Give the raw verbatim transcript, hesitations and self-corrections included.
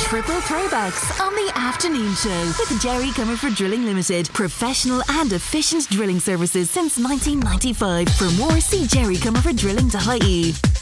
Triple throwbacks on the afternoon show with Jerry Comerford Drilling Limited. Professional and efficient drilling services since nineteen ninety-five. For more, see jerry comerford drilling dot I E.